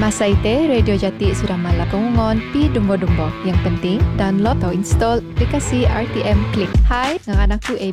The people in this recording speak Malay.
Masa itu, Radio Jati sudah malah pengungon pi dumbo-dumbo. Yang penting, download atau install aplikasi RTM Klik. Hai, dengan aku